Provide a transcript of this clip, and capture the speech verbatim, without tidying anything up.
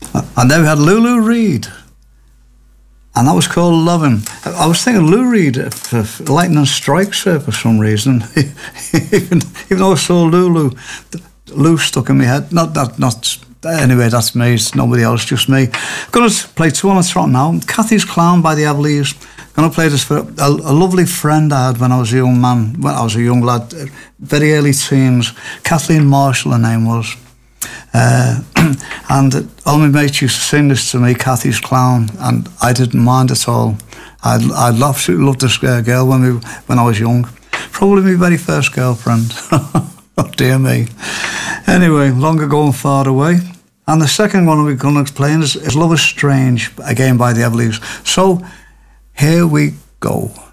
And then we had Lulu Reed, and that was called Lovin'. I was thinking Lou Reed, if, if Lightning Strikes Her for some reason, even, even though I saw Lulu, Lou stuck in my head. Not that, not anyway. That's me. It's nobody else, just me. I'm going to play two on the trot now. Cathy's Clown by the Everleys. I'm going to play this for a, a lovely friend I had when I was a young man, when I was a young lad, very early teens. Kathleen Marshall, her name was. Uh, and all my mates used to sing this to me, Cathy's Clown, and I didn't mind at all. I I loved, loved this uh, girl when we when I was young. Probably my very first girlfriend. Oh dear me. Anyway, long ago and far away. And the second one we're going to explain is, is Love Is Strange, again by the Everleys. So here we go.